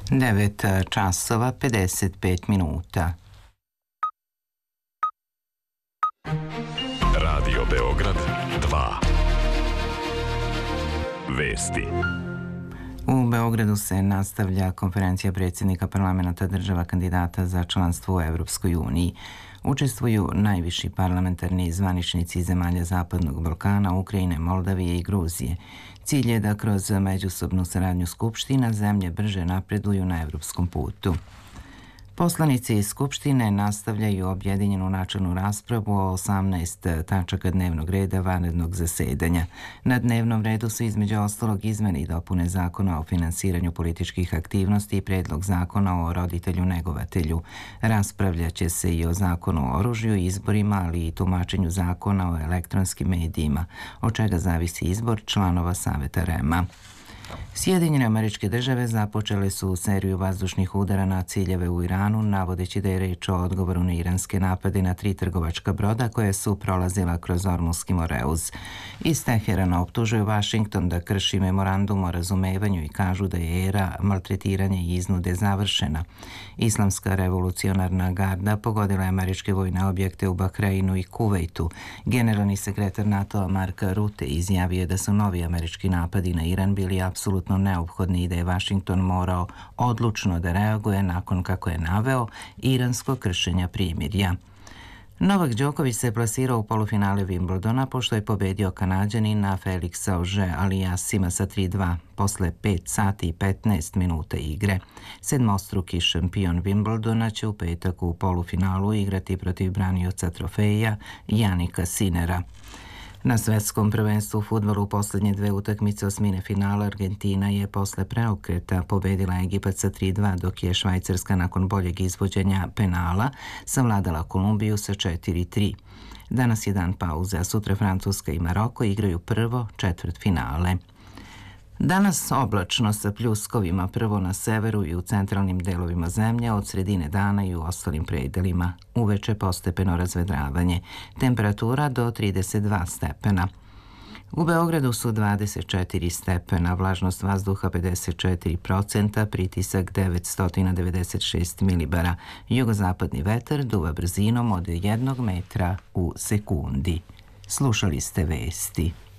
9 časova 55 minuta. Radio Beograd 2. Vesti. U Beogradu se nastavlja konferencija predsjednika parlamenta država kandidata za članstvo u Evropskoj uniji. Učestvuju najviši parlamentarni zvaničnici zemalja Zapadnog Balkana, Ukrajine, Moldavije i Gruzije. Cilj je da kroz međusobnu saradnju skupština zemlje brže napreduju na evropskom putu. Poslanici iz Skupštine nastavljaju objedinjenu načelnu raspravu o 18 tačaka dnevnog reda vanrednog zasedanja. Na dnevnom redu su između ostalog izmene i dopune zakona o finansiranju političkih aktivnosti i predlog zakona o roditelju negovatelju. Raspravljaće se i o zakonu o oružju i izborima, ali i tumačenju zakona o elektronskim medijima, od čega zavisi izbor članova Saveta REM-a. Sjedinjene Američke Države započele su seriju vazdušnih udara na ciljeve u Iranu, navodeći da je reč o odgovoru na iranske napade na 3 trgovačka broda koje su prolazila kroz Ormuzski moreuz. Iz Teherana optužuju Vašington da krši memorandum o razumevanju i kažu da je era maltretiranja i iznude završena. Islamska revolucionarna garda pogodila je američke vojne objekte u Bahreinu i Kuvejtu. Generalni sekretar NATO Mark Rutte izjavio je da su novi američki napadi na Iran bili apsolutno neophodni i da je Vašington morao odlučno da reaguje nakon, kako je naveo, iransko kršenja primirja. Novak Đoković se plasirao u polufinale Wimbledona pošto je pobedio Kanađanina Felixa Auger-Aliassima sa 3-2 posle 5 sati i 15 minuta igre. Sedmostruki šampion Wimbledona će u petak u polufinalu igrati protiv branioca trofeja Janika Sinera. Na svetskom prvenstvu u fudbalu u posljednje 2 utakmice osmine finala Argentina je posle preokreta pobedila Egipat sa 3-2, dok je Švajcarska nakon boljeg izvođenja penala savladala Kolumbiju sa 4-3. Danas je dan pauze, a sutra Francuska i Maroko igraju prvo četvrtfinale. Danas oblačno sa pljuskovima prvo na severu i u centralnim delovima zemlje, od sredine dana i u ostalim predelima. Uveče postepeno razvedravanje. Temperatura do 32 stepena. U Beogradu su 24 stepena, vlažnost vazduha 54%, pritisak 996 milibara. Jugozapadni vetar duva brzinom od 1 metra u sekundi. Slušali ste vesti.